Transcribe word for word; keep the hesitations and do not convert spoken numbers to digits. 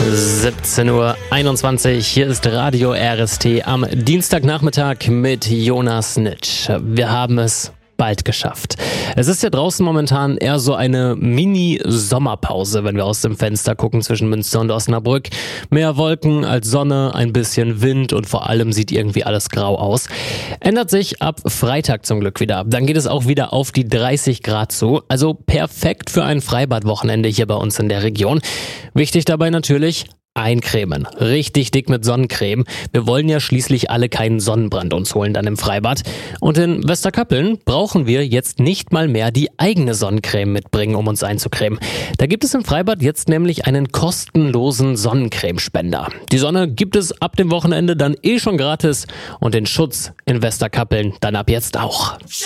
siebzehn Uhr einundzwanzig, hier ist Radio R S T am Dienstagnachmittag mit Jonas Nitsch. Wir haben es bald geschafft. Es ist ja draußen momentan eher so eine Mini-Sommerpause, wenn wir aus dem Fenster gucken zwischen Münster und Osnabrück. Mehr Wolken als Sonne, ein bisschen Wind und vor allem sieht irgendwie alles grau aus. Ändert sich ab Freitag zum Glück wieder. Dann geht es auch wieder auf die dreißig Grad zu. Also perfekt für ein Freibadwochenende hier bei uns in der Region. Wichtig dabei natürlich: eincremen. Richtig dick mit Sonnencreme. Wir wollen ja schließlich alle keinen Sonnenbrand uns holen dann im Freibad. Und in Westerkappeln brauchen wir jetzt nicht mal mehr die eigene Sonnencreme mitbringen, um uns einzucremen. Da gibt es im Freibad jetzt nämlich einen kostenlosen Sonnencremespender. Die Sonne gibt es ab dem Wochenende dann eh schon gratis und den Schutz in Westerkappeln dann ab jetzt auch.